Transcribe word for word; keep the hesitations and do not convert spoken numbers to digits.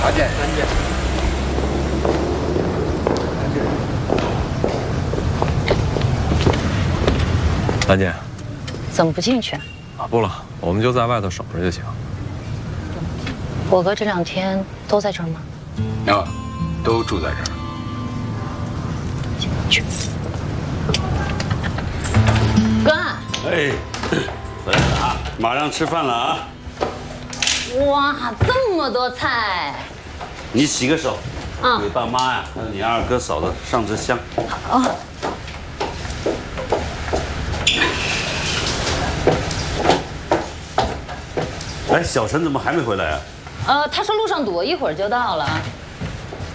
常见，常见。 兰姐， 怎么不进去？ 啊，不了，我们就在外头守着就行。 我哥这两天都在这儿吗？ 啊，都住在这儿。 去。哥。 哎，回来了啊！马上吃饭了啊！ 哇，这么多菜！ 你洗个手， 啊， 给爸妈呀，还有你二哥嫂子上支香。 好。 哎，小陈怎么还没回来啊？ 呃，他说路上堵，一会儿就到了。